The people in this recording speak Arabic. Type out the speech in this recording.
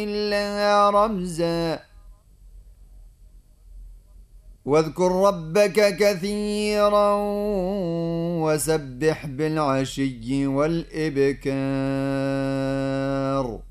لها رمزا واذكر ربك كثيرا وسبح بالعشي والإبكار